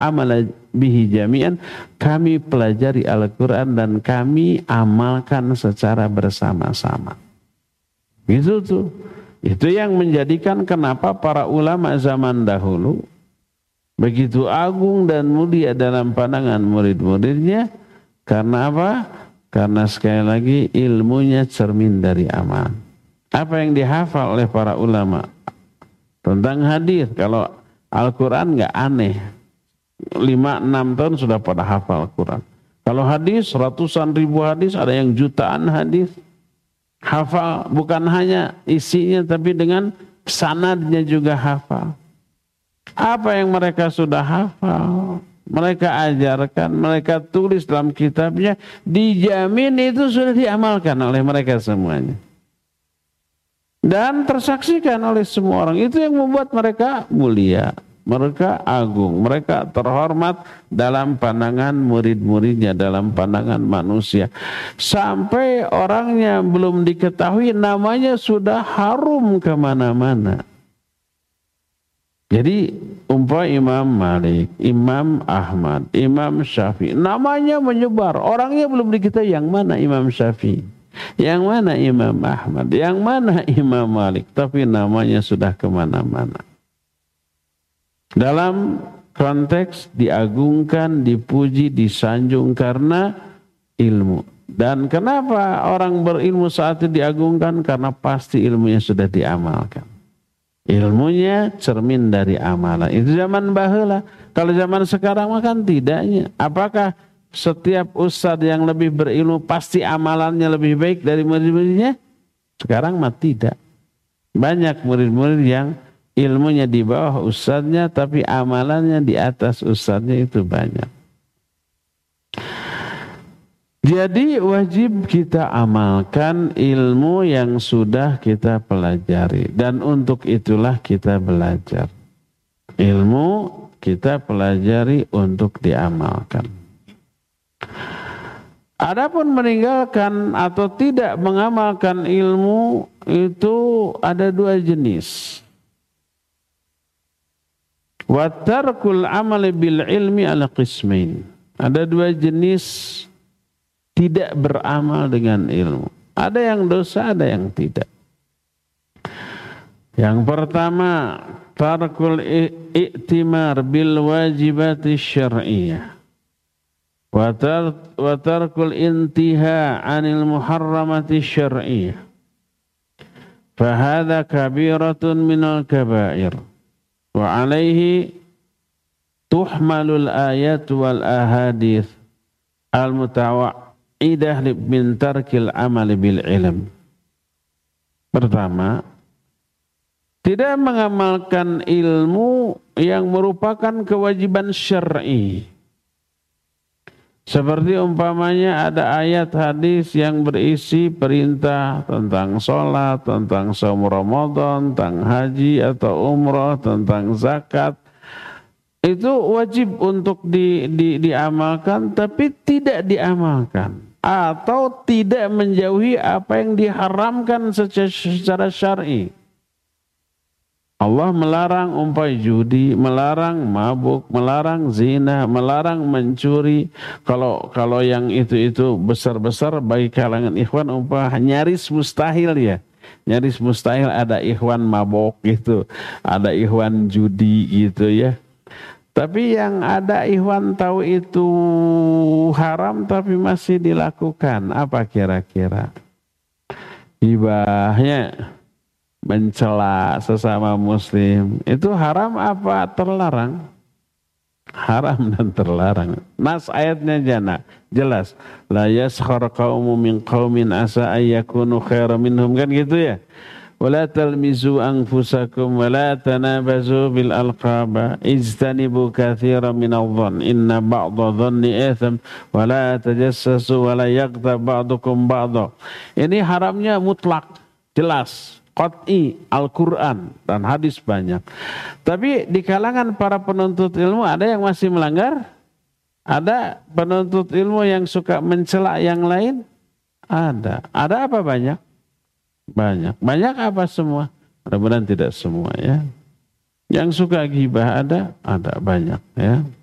amala bihi jami'an, kami pelajari Al-Quran dan kami amalkan secara bersama-sama. Gitu tuh. Itu yang menjadikan kenapa para ulama zaman dahulu begitu agung dan mulia dalam pandangan murid-muridnya. Karena apa? Karena sekali lagi ilmunya cermin dari amal. Apa yang dihafal oleh para ulama tentang hadis? Kalau Al-Quran nggak aneh, 5-6 tahun sudah pada hafal Al-Quran. Kalau hadis ratusan ribu hadis, ada yang jutaan hadis. Hafal bukan hanya isinya tapi dengan sanadnya juga hafal. Apa yang mereka sudah hafal, mereka ajarkan, mereka tulis dalam kitabnya, dijamin itu sudah diamalkan oleh mereka semuanya. Dan tersaksikan oleh semua orang. Itu yang membuat mereka mulia, mereka agung, mereka terhormat dalam pandangan murid-muridnya, dalam pandangan manusia. Sampai orangnya belum diketahui, namanya sudah harum kemana-mana. Jadi umpama Imam Malik, Imam Ahmad, Imam Syafi'i, namanya menyebar. Orangnya belum diketahui yang mana Imam Syafi'i, yang mana Imam Ahmad, yang mana Imam Malik. Tapi namanya sudah kemana-mana. Dalam konteks diagungkan, dipuji, disanjung karena ilmu. Dan kenapa orang berilmu saat itu diagungkan? Karena pasti ilmunya sudah diamalkan. Ilmunya cermin dari amalan. Itu zaman baheula. Kalau zaman sekarang makan tidaknya. Apakah setiap ustadz yang lebih berilmu pasti amalannya lebih baik dari murid-muridnya? Sekarang mah tidak. Banyak murid-murid yang ilmunya di bawah ustadznya tapi amalannya di atas ustadznya, itu banyak. Jadi wajib kita amalkan ilmu yang sudah kita pelajari. Dan untuk itulah kita belajar. Ilmu kita pelajari untuk diamalkan. Adapun meninggalkan atau tidak mengamalkan ilmu itu ada dua jenis. Wa tarkul amali bil ilmi ala qismain. Ada dua jenis tidak beramal dengan ilmu. Ada yang dosa, ada yang tidak. Yang pertama, tarkul i'timar bil wajibati syar'iyyah. Wa tarkul intiha 'anil muharramati syar'iyyah. Fahadha kabiratun minal kabair. Wa 'alaihi tuhmalul ayat wal ahadits al-mutawaidah min tarkil amali bil ilm. Pertama, tidak mengamalkan ilmu yang merupakan kewajiban syar'i. Seperti umpamanya ada ayat hadis yang berisi perintah tentang sholat, tentang saum Ramadan, tentang haji atau umrah, tentang zakat. Itu wajib untuk diamalkan tapi tidak diamalkan. Atau tidak menjauhi apa yang diharamkan secara syar'i. Allah melarang umpai judi, melarang mabuk, melarang zina, melarang mencuri. Kalau yang itu besar-besar bagi kalangan ikhwan nyaris mustahil ya. Nyaris mustahil ada ikhwan mabuk gitu, ada ikhwan judi gitu ya. Tapi yang ada ikhwan tahu itu haram tapi masih dilakukan. Apa kira-kira? Hibahnya mencela sesama muslim itu haram apa terlarang? Haram dan terlarang. Nas ayatnya jelas. La yaskhar qaumun min qaumin asa ayyakunu khairan minhum, kan gitu ya. Wala talmizu anfusakum wala tanabazu bil alqaba ijtanibu katsiran minadh-dhann inna ba'dha dhanni itham wala tajassasu wala yaghtab ba'dukum ba'dha. Ini haramnya mutlak, jelas. Qat'i, Al-Quran dan hadis banyak. Tapi di kalangan para penuntut ilmu ada yang masih melanggar? Ada penuntut ilmu yang suka mencela yang lain? Ada. Ada apa banyak? Banyak. Banyak apa semua? Mudah-mudahan tidak semua ya. Yang suka ghibah ada? Ada banyak ya.